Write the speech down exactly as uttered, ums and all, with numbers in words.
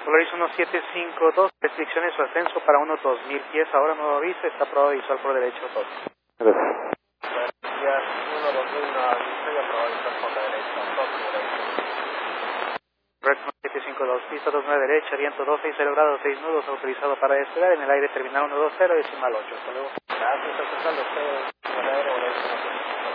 Polaris uno siete cinco dos, restricciones su ascenso para unos dos mil pies, ahora nuevo aviso, está aprobado visual por derecho dos. Gracias. Ya, uno, dos mil, no, estoy aprobado visual por la derecha, dos por derecha. Red uno siete cinco dos, pista dos nueve derecha, viento dos seis cero grados, seis nudos, autorizado para despegar, en el aire terminal uno dos cero, decimal ocho, hasta luego. Gracias, está usando usted,